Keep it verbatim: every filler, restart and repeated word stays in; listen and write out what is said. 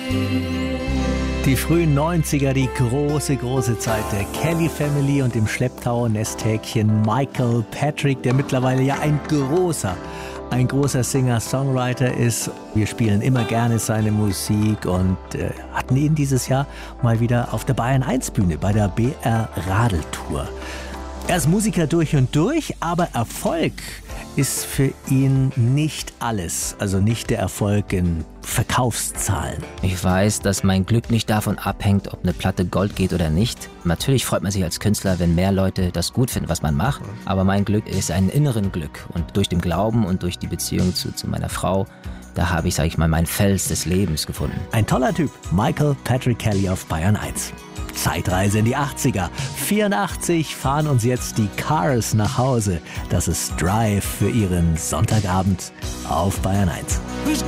Die frühen neunziger, die große, große Zeit der Kelly Family und im Schlepptau Nesthäkchen Michael Patrick, der mittlerweile ja ein großer, ein großer Singer-Songwriter ist. Wir spielen immer gerne seine Musik und äh, hatten ihn dieses Jahr mal wieder auf der Bayern eins Bühne bei der B R Radeltour. Er ist Musiker durch und durch, aber Erfolg ist für ihn nicht alles, also nicht der Erfolg in Verkaufszahlen. Ich weiß, dass mein Glück nicht davon abhängt, ob eine Platte Gold geht oder nicht. Natürlich freut man sich als Künstler, wenn mehr Leute das gut finden, was man macht. Aber mein Glück ist ein inneren Glück. Und durch den Glauben und durch die Beziehung zu, zu meiner Frau, da habe ich, sage ich mal, meinen Fels des Lebens gefunden. Ein toller Typ, Michael Patrick Kelly auf Bayern eins. Zeitreise in die achtziger. vierundachtzig fahren uns jetzt die Cars nach Hause. Das ist Drive für Ihren Sonntagabend auf Bayern eins.